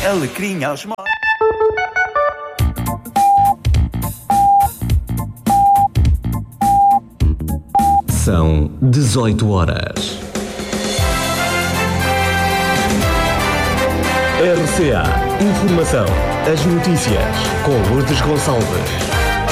Alecrim aos molhos. São 18 horas. RCA Informação. As notícias com Lourdes Gonçalves.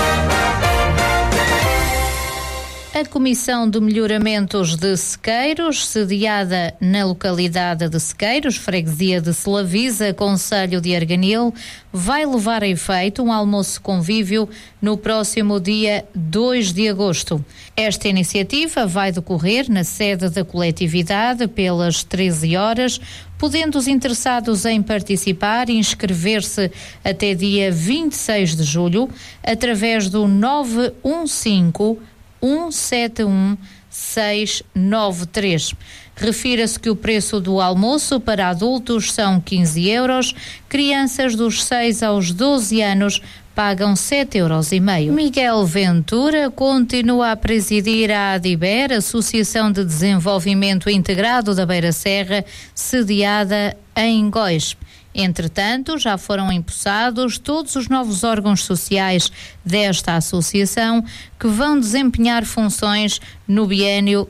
A Comissão de Melhoramentos de Sequeiros, sediada na localidade de Sequeiros, freguesia de Selavisa, concelho de Arganil, vai levar a efeito um almoço convívio no próximo dia 2 de agosto. Esta iniciativa vai decorrer na sede da coletividade pelas 13 horas, podendo os interessados em participar inscrever-se até dia 26 de julho através do 915-171-693. Refira-se que o preço do almoço para adultos são 15 euros, crianças dos 6 aos 12 anos pagam 7,5 euros. Miguel Ventura continua a presidir a ADIBER, Associação de Desenvolvimento Integrado da Beira Serra, sediada em Góis. Entretanto, já foram empossados todos os novos órgãos sociais desta associação que vão desempenhar funções no biênio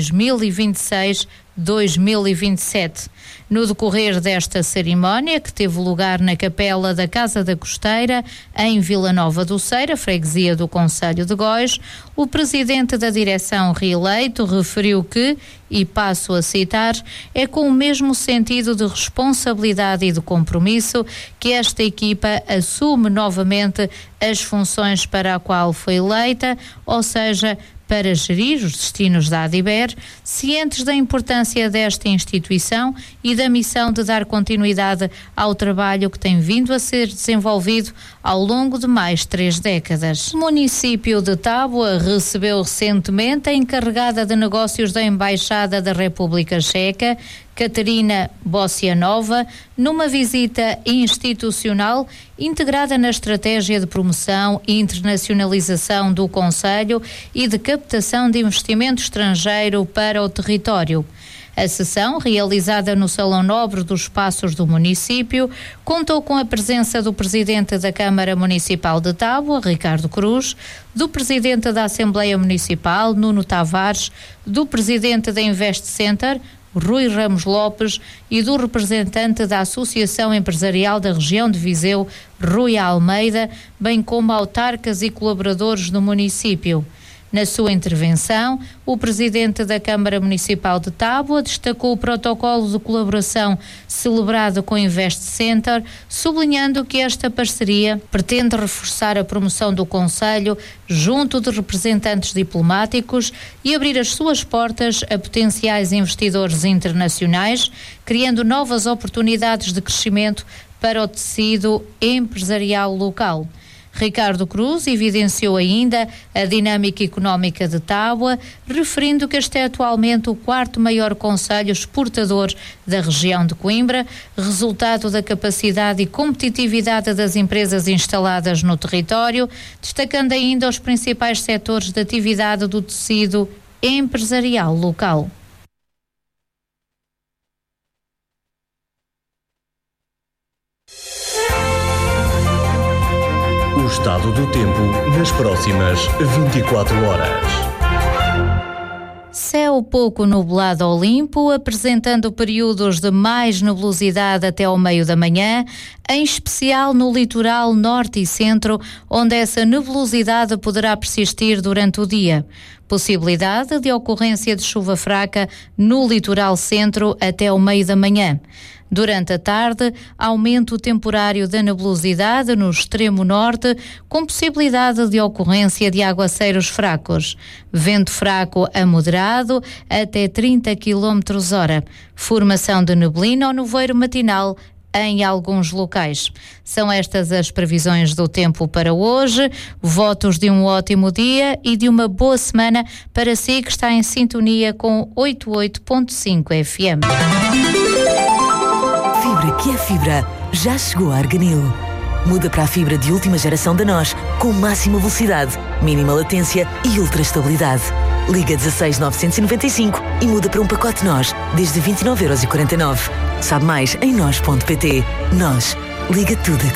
2026-2027. No decorrer desta cerimónia, que teve lugar na capela da Casa da Costeira, em Vila Nova do Ceira, freguesia do concelho de Góis, o presidente da direção reeleito referiu que, e passo a citar, é com o mesmo sentido de responsabilidade e de compromisso que esta equipa assume novamente as funções para a qual foi eleita, ou seja, para gerir os destinos da ADIBER, cientes da importância desta instituição e da missão de dar continuidade ao trabalho que tem vindo a ser desenvolvido ao longo de mais 3 décadas. O município de Tábua recebeu recentemente a encarregada de negócios da Embaixada da República Checa, Catarina Bocianova, numa visita institucional integrada na estratégia de promoção e internacionalização do concelho e de captação de investimento estrangeiro para o território. A sessão, realizada no Salão Nobre dos Passos do município, contou com a presença do Presidente da Câmara Municipal de Tábua, Ricardo Cruz, do Presidente da Assembleia Municipal, Nuno Tavares, do Presidente da Invest Center, Rui Ramos Lopes, e do representante da Associação Empresarial da Região de Viseu, Rui Almeida, bem como autarcas e colaboradores do município. Na sua intervenção, o Presidente da Câmara Municipal de Tábua destacou o protocolo de colaboração celebrado com o Invest Center, sublinhando que esta parceria pretende reforçar a promoção do concelho junto de representantes diplomáticos e abrir as suas portas a potenciais investidores internacionais, criando novas oportunidades de crescimento para o tecido empresarial local. Ricardo Cruz evidenciou ainda a dinâmica económica de Tábua, referindo que este é atualmente o 4º maior concelho exportador da região de Coimbra, resultado da capacidade e competitividade das empresas instaladas no território, destacando ainda os principais setores de atividade do tecido empresarial local. O estado do tempo nas próximas 24 horas. Céu pouco nublado ou limpo, apresentando períodos de mais nebulosidade até ao meio da manhã, em especial no litoral norte e centro, onde essa nebulosidade poderá persistir durante o dia. Possibilidade de ocorrência de chuva fraca no litoral centro até ao meio da manhã. Durante a tarde, aumento temporário da nebulosidade no extremo norte, com possibilidade de ocorrência de aguaceiros fracos. Vento fraco a moderado até 30 km/h. Formação de neblina ou nevoeiro matinal em alguns locais. São estas as previsões do tempo para hoje. Votos de um ótimo dia e de uma boa semana para si que está em sintonia com 88.5 FM. Fibra que é fibra, já chegou a Arganil. Muda para a fibra de última geração da NOS, com máxima velocidade, mínima latência e ultra estabilidade. Liga 16 995 e muda para um pacote NOS, desde 29,49€. Sabe mais em nós.pt. Nós, liga tudo a